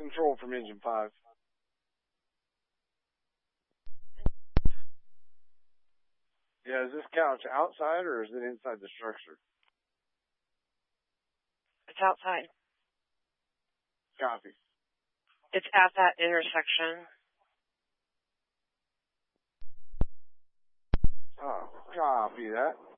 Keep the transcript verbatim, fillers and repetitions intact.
Control from engine five. Yeah, is this couch outside or is it inside the structure? It's outside. Copy. It's at that intersection. Oh, copy that.